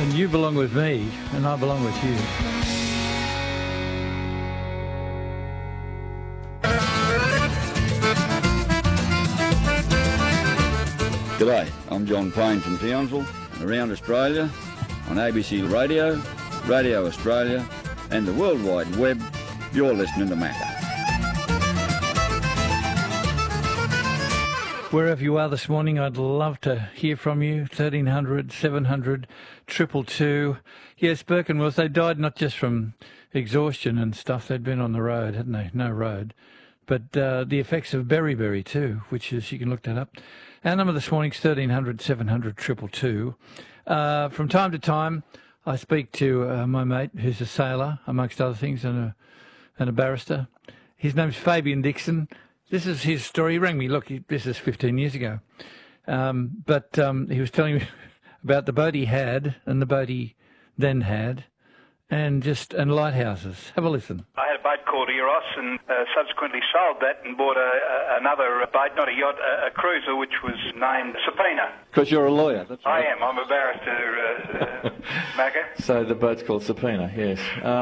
And you belong with me, and I belong with you. G'day, I'm John Payne from Townsville and around Australia on ABC Radio, Radio Australia and the World Wide Web. You're listening to Macca. Wherever you are this morning, I'd love to hear from you. 1300 700 222. Yes, Birkenwills, they died not just from exhaustion and stuff. They'd been on the road, hadn't they? No road. But the effects of beriberi too, which is, you can look that up. Our number this morning is 1300 700 222. From time to time, I speak to my mate, who's a sailor, amongst other things, and a barrister. His name's Fabian Dixon. This is his story. He rang me, look, this is 15 years ago. But he was telling me about the boat he had and the boat he then had and lighthouses. Have a listen. I had a boat called Eros and subsequently sold that and bought another boat, not a yacht, a cruiser, which was named Subpoena. Because you're a lawyer, that's right. I am. I'm a barrister, Macca. So the boat's called Subpoena, yes.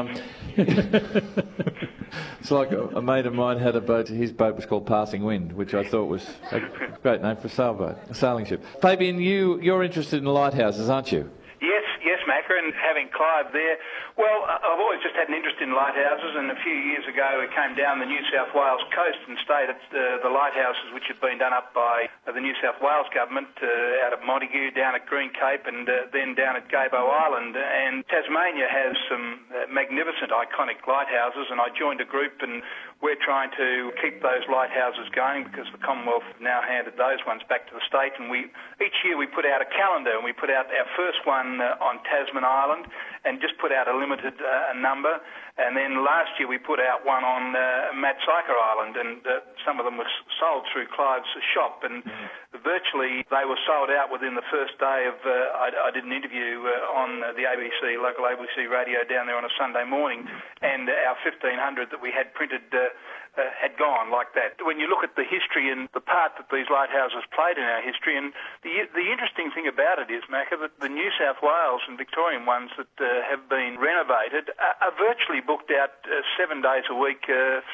It's like a mate of mine had a boat, his boat was called Passing Wind, which I thought was a great name for a sailboat, a sailing ship. Fabian, you're interested in lighthouses, aren't you? Yes, Macca, and having Clive there, well, I've always just had an interest in lighthouses, and a few years ago we came down the New South Wales coast and stayed at the lighthouses which had been done up by the New South Wales government out at Montague, down at Green Cape, and then down at Gabo Island. And Tasmania has some magnificent, iconic lighthouses, and I joined a group, and we're trying to keep those lighthouses going because the Commonwealth have now handed those ones back to the state, and each year we put out a calendar, and we put out our first one on Tasman Island and just put out a limited number. And then last year we put out one on Matsyker Island, and some of them were sold through Clive's shop, and virtually they were sold out within the first day of, I did an interview on the ABC, local ABC radio down there on a Sunday morning, and our 1,500 that we had printed had gone like that. When you look at the history and the part that these lighthouses played in our history, and the interesting thing about it is, Macca, that the New South Wales and Victorian ones that have been renovated are virtually booked out 7 days a week,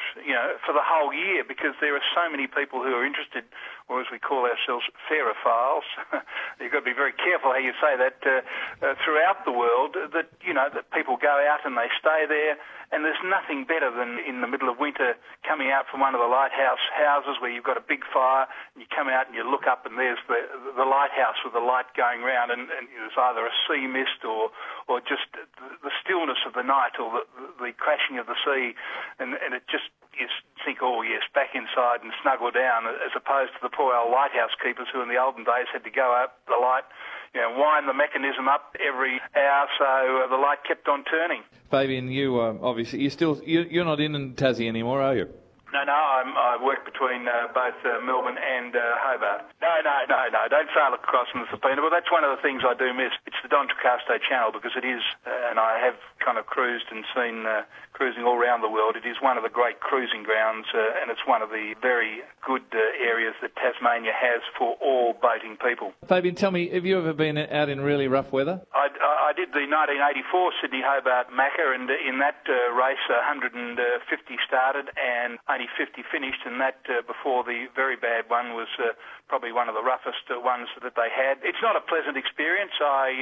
for the whole year, because there are so many people who are interested, or as we call ourselves, fairophiles. You've got to be very careful how you say that throughout the world, that people go out and they stay there. And there's nothing better than in the middle of winter coming out from one of the lighthouse houses where you've got a big fire, and you come out and you look up and there's the lighthouse with the light going round, and there's either a sea mist or just the stillness of the night or the crashing of the sea, and it just, you think, oh yes, back inside and snuggle down, as opposed to the poor old lighthouse keepers who in the olden days had to go up the light, wind the mechanism up every hour so the light kept on turning. Fabian, you obviously you're not in Tassie anymore, are you? No, I work between both Melbourne and Hobart. No, don't sail across in the Subpoena. Well, that's one of the things I do miss. It's the Don Tricasto Channel, because it is, and I have kind of cruised and seen cruising all around the world. It is one of the great cruising grounds, and it's one of the very good areas that Tasmania has for all boating people. Fabian, tell me, have you ever been out in really rough weather? I did the 1984 Sydney-Hobart Macca, and in that race 150 started and only 50 finished, and that before the very bad one was probably one of the roughest ones that they had. It's not a pleasant experience.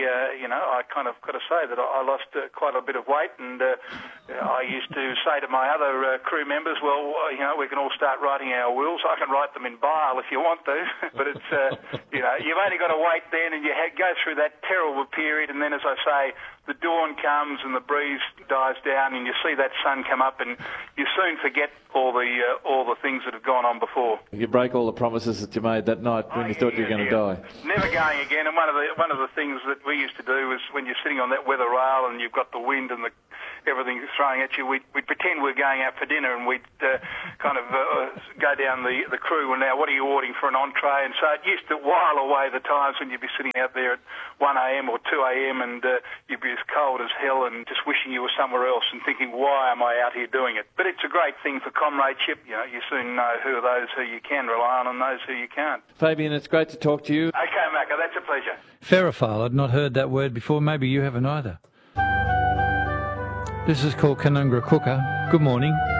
I kind of got to say that I lost quite a bit of weight, and I used to say to my other crew members, well, we can all start writing our wills. I can write them in bile if you want to, but it's, you've only got to wait then, and you go through that terrible period, and then, as I say, the dawn comes and the breeze dies down, and you see that sun come up, and you soon forget all the things that have gone on before. You break all the promises that you made that night when you thought you were going to die. Never going again. And one of the things that we used to do was when you're sitting on that weather rail and you've got the wind and everything thrown at you, we'd pretend we're going out for dinner, and we'd kind of go down the crew, and now what are you ordering for an entree? And so it used to while away the times when you'd be sitting out there at 1 a.m. or 2 a.m. and you'd be as cold as hell and just wishing you were somewhere else and thinking, why am I out here doing it? But it's a great thing for comradeship. You know, you soon know who are those who you can rely on and those who you can't. Fabian, it's great to talk to you. Okay, Macca, that's a pleasure. Ferrophile, I'd not heard that word before. Maybe you haven't either. This is called Canungra Cooker. Good morning.